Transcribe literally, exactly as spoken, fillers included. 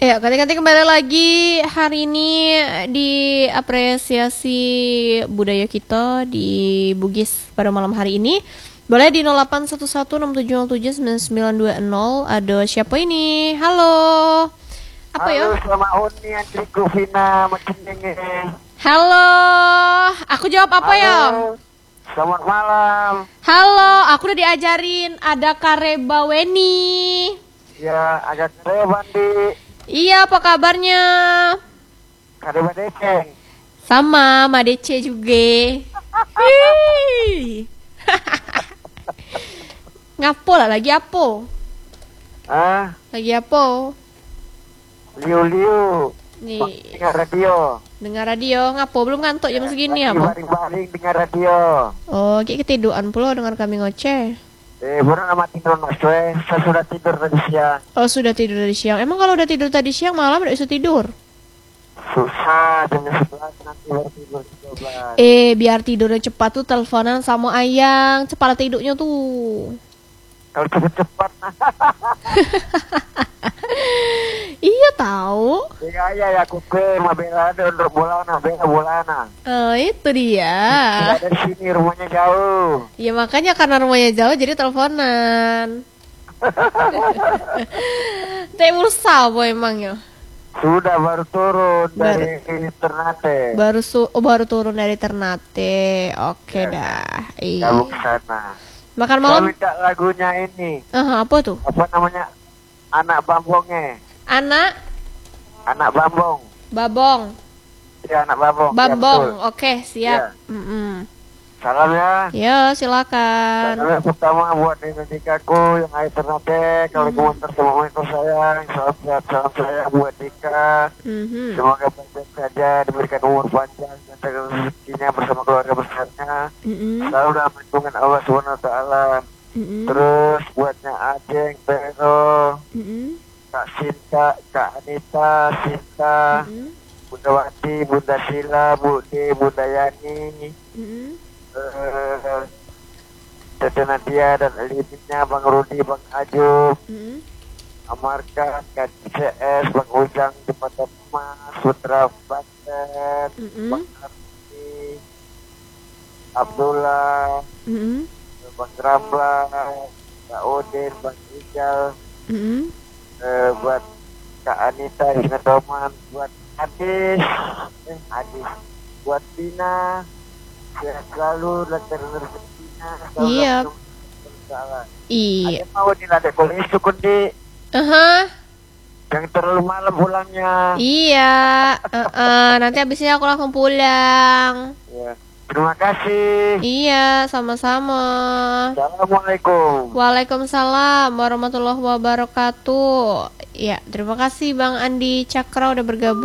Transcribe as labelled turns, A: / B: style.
A: Ya, ganti-ganti kembali lagi hari ini di apresiasi budaya kita di Bugis pada malam hari ini. Boleh di nol delapan satu satu enam tujuh nol tujuh sembilan sembilan dua nol. Ada siapa ini? Halo. Apa
B: Halo,
A: ya?
B: selamat uni Andriku Vina makin nenge.
A: Halo. Aku jawab apa ya?
B: Halo, selamat malam.
A: Halo, aku udah diajarin ada Kareba Weni.
B: Ya, agak keren di
A: Iya, apa kabarnya?
B: Kareba Deceng.
A: Sama, Madece juga. Hii. Ngapo lah, lagi apa?
B: Ah,
A: Lagi apa?
B: liu-liu.
A: Nih,
B: Dengar radio.
A: dengar radio. Ngapo, belum ngantuk jam segini
B: Lagi
A: apa?
B: baring-baring dengar radio.
A: Oh, kayak ketiduran pula dengar kami ngoceh.
B: Eh, baru nama tidur mas gue. Saya sudah tidur tadi siang.
A: Oh, sudah tidur dari siang. Emang kalau udah tidur tadi siang, malam udah bisa tidur?
B: Susah, jam sebelas nanti baru tidur jam dua belas.
A: Eh, biar tidurnya cepat tuh teleponan sama Ayang. Cepat tidurnya tuh.
B: Kalau cepet-cepet,
A: Iya tahu.
B: ya ya ya kuke, mabela ada untuk bola na, bela bola na.
A: Oh, itu dia.
B: Tidak dari sini rumahnya jauh.
A: Ya makanya karena rumahnya jauh jadi teleponan. Teh bursa apa emang ya?
B: Sudah baru turun
A: Baru.
B: dari Ternate.
A: Baru su oh, baru turun dari Ternate. Oke
B: Ya.
A: dah. Iya.
B: Kamu ke sana.
A: Makan
B: Saya
A: malam?
B: minta lagunya ini.
A: Ah, apa tuh?
B: Apa namanya? Anak Bambongnya.
A: Anak
B: Anak Bambong.
A: Babong.
B: Ya, anak Bambong. Ya,
A: Bambong.
B: betul.
A: Oke, siap.
B: Ya.
A: Mm-mm.
B: Salam ya.
A: Ya, silakan.
B: Salam yang pertama buat Dika-ku yang ada Ternate. Kalau
A: Hmm.
B: komentar sama mereka sayang. Salam sehat, salam saya buat Dika.
A: Mhm.
B: Semoga baik-baik saja, diberikan umur panjang dan rezekinya bersama keluarga besarnya.
A: Mm-mm.
B: Selalu dalam lindungan Allah Subhanahu wa taala.
A: Mm-mm.
B: Terus buatnya Ajeng, Pero,
A: Mm-mm.
B: Kak Sinta, Kak Anita, Sinta,
A: Mm-mm.
B: Bunda Wati, Bunda Sila, Bude, Bunda Yani,
A: Mm-mm.
B: eh, Tete Nadia dan Limitnya, Bang Rudi, Bang Ajub,
A: Mm-mm.
B: Amarkan, Kak C S, Bang Ujang, Jembatan Emas, Putra Banten,
A: Mm-mm.
B: Bang Arti, Abdullah,
A: Mm-mm.
B: Bang Ramla, Kak Odin, Bang Ijal,
A: Mm-mm.
B: eh, buat Kak Anita, Hina Doman, buat Adis, eh Adis, buat Tina, sehat selalu dan rezekinya.
A: Iya. Iya.
B: Ada mau nih ada kuliah kundi
A: Aha.
B: yang terlalu malam pulangnya.
A: Iya. Uh-uh. Nanti habisnya aku langsung pulang.
B: Ya. Terima kasih.
A: Iya, sama-sama.
B: Assalamualaikum.
A: Waalaikumsalam warahmatullahi wabarakatuh. Ya, terima kasih Bang Andi Cakra udah bergabung.